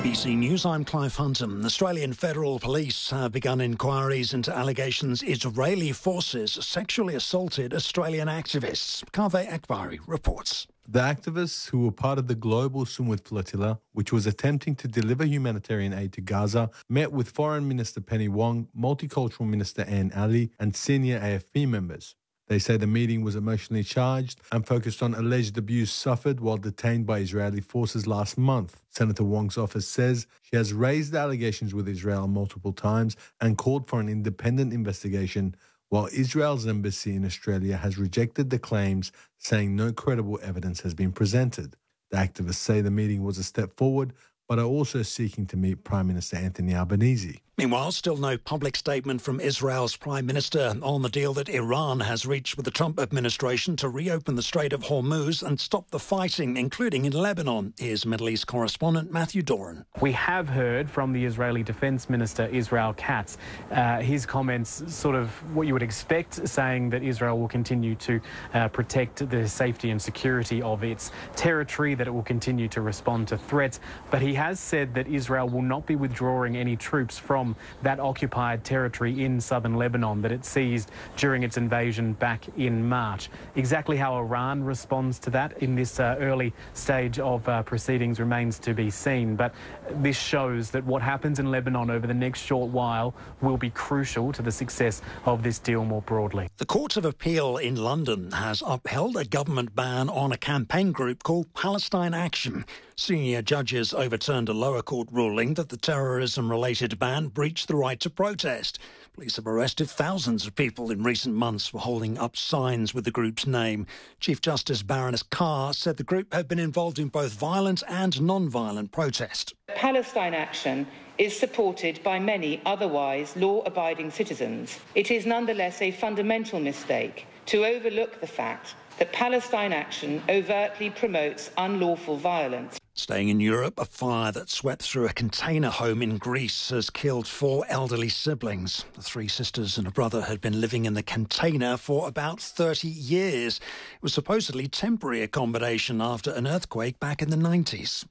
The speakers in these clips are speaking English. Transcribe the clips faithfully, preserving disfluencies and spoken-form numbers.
B C News, I'm Clive Hunton. Australian Federal Police have begun inquiries into allegations Israeli forces sexually assaulted Australian activists. Kaveh Akbari reports. The activists, who were part of the global Sumud flotilla, which was attempting to deliver humanitarian aid to Gaza, met with Foreign Minister Penny Wong, Multicultural Minister Anne Ali, and senior A F P members. They say the meeting was emotionally charged and focused on alleged abuse suffered while detained by Israeli forces last month. Senator Wong's office says she has raised the allegations with Israel multiple times and called for an independent investigation, while Israel's embassy in Australia has rejected the claims, saying no credible evidence has been presented. The activists say the meeting was a step forward, but are also seeking to meet Prime Minister Anthony Albanese. Meanwhile, still no public statement from Israel's Prime Minister on the deal that Iran has reached with the Trump administration to reopen the Strait of Hormuz and stop the fighting, including in Lebanon. Here's Middle East correspondent Matthew Doran. We have heard from the Israeli Defense Minister, Israel Katz, uh, his comments sort of what you would expect, saying that Israel will continue to uh, protect the safety and security of its territory, that it will continue to respond to threats. But he has said that Israel will not be withdrawing any troops from that occupied territory in southern Lebanon that it seized during its invasion back in March. Exactly how Iran responds to that in this uh, early stage of uh, proceedings remains to be seen, but this shows that what happens in Lebanon over the next short while will be crucial to the success of this deal more broadly. The Court of Appeal in London has upheld a government ban on a campaign group called Palestine Action. Senior judges overturned a lower court ruling that the terrorism-related ban breached the right to protest. Police have arrested thousands of people in recent months for holding up signs with the group's name. Chief Justice Baroness Carr said the group had been involved in both violent and non-violent protest. Palestine Action is supported by many otherwise law-abiding citizens. It is nonetheless a fundamental mistake to overlook the fact that Palestine Action overtly promotes unlawful violence. Staying in Europe, a fire that swept through a container home in Greece has killed four elderly siblings. The three sisters and a brother had been living in the container for about thirty years. It was supposedly temporary accommodation after an earthquake back in the nineties.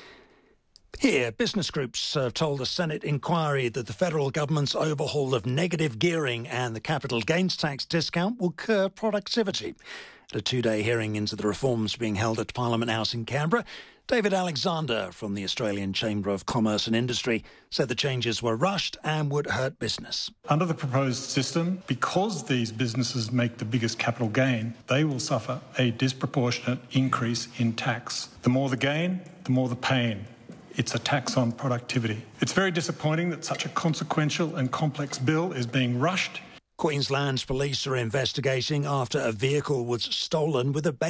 Here, business groups have told a Senate inquiry that the federal government's overhaul of negative gearing and the capital gains tax discount will curb productivity. At a two-day hearing into the reforms being held at Parliament House in Canberra, David Alexander from the Australian Chamber of Commerce and Industry said the changes were rushed and would hurt business. Under the proposed system, because these businesses make the biggest capital gain, they will suffer a disproportionate increase in tax. The more the gain, the more the pain. It's a tax on productivity. It's very disappointing that such a consequential and complex bill is being rushed. Queensland's police are investigating after a vehicle was stolen with a